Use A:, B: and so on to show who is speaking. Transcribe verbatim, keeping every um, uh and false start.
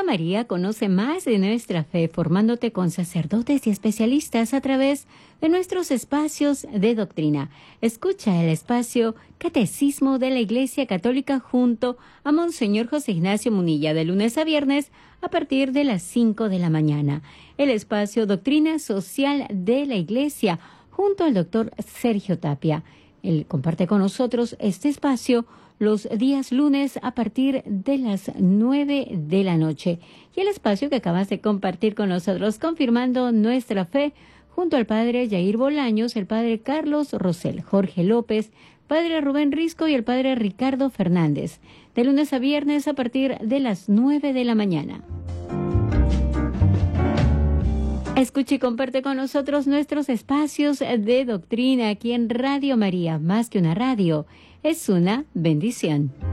A: María conoce más de nuestra fe formándote con sacerdotes y especialistas a través de nuestros espacios de doctrina. Escucha el espacio Catecismo de la Iglesia Católica junto a Monseñor José Ignacio Munilla de lunes a viernes a partir de las cinco de la mañana. El espacio Doctrina Social de la Iglesia junto al doctor Sergio Tapia. Él comparte con nosotros este espacio los días lunes a partir de las nueve de la noche. Y el espacio que acabas de compartir con nosotros, confirmando nuestra fe, junto al padre Yair Bolaños, el padre Carlos Rosel, Jorge López, padre Rubén Risco y el padre Ricardo Fernández. De lunes a viernes a partir de las nueve de la mañana. Escucha y comparte con nosotros nuestros espacios de doctrina aquí en Radio María. Más que una radio, es una bendición.